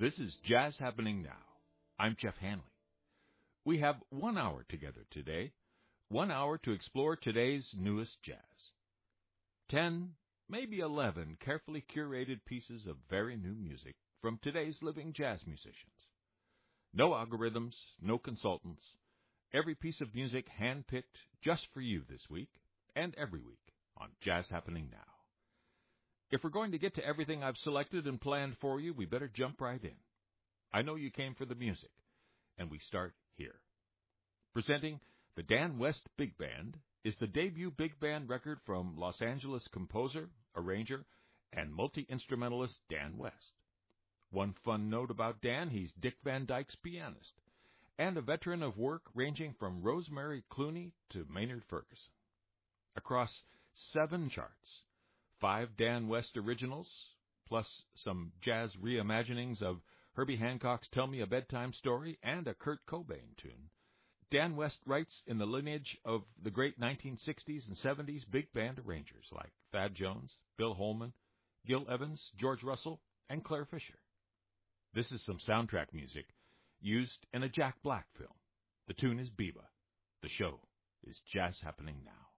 This is Jazz Happening Now. I'm Jeff Hanley. We have 1 hour together today, 1 hour to explore today's newest jazz. 10, maybe 11 carefully curated pieces of very new music from today's living jazz musicians. No algorithms, no consultants. Every piece of music handpicked just for you this week and every week on Jazz Happening Now. If we're going to get to everything I've selected and planned for you, we better jump right in. I know you came for the music, and we start here. Presenting the Dan West Big Band is the debut big band record from Los Angeles composer, arranger, and multi-instrumentalist Dan West. One fun note about Dan, he's Dick Van Dyke's pianist, and a veteran of work ranging from Rosemary Clooney to Maynard Ferguson. Across 7 charts, 5 Dan West originals, plus some jazz reimaginings of Herbie Hancock's Tell Me a Bedtime Story and a Kurt Cobain tune, Dan West writes in the lineage of the great 1960s and 70s big band arrangers like Thad Jones, Bill Holman, Gil Evans, George Russell, and Claire Fisher. This is some soundtrack music used in a Jack Black film. The tune is Biba. The show is Jazz Happening Now.